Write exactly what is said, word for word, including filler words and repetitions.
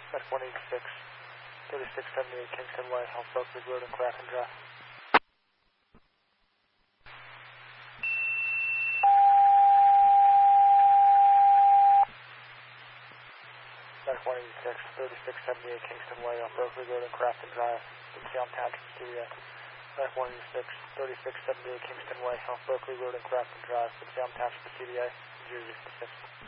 That's one eighty-six, thirty-six seventy-eight Kingston Way, off Berkeley Road and Crafton Drive. That's one eighty-six, thirty-six seventy-eight Kingston Way, off Berkeley Road and Crafton Drive, in Salem Township, C D A. That's one eighty-six, thirty-six seventy-eight Kingston Way, off Berkeley Road and Crafton Drive, in Salem Township, C D A, zero zero six.